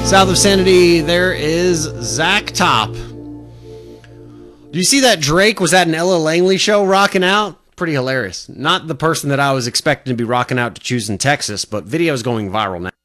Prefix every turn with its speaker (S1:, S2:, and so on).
S1: South of Sanity, there is Zach Top. Do you see that Drake was at an Ella Langley show rocking out? Pretty hilarious. Not the person that I was expecting to be rocking out to choose in Texas, but video's going viral now.